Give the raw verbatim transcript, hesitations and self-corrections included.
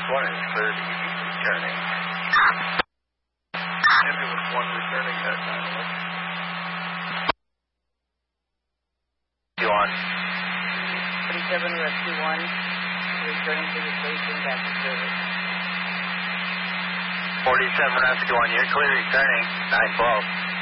one is clear to be returning. Ambulance one returning at nine eleven. You on? forty-seven Rescue one, returning to the station, back to service. forty-seven Rescue one, you're clear returning, nine twelve.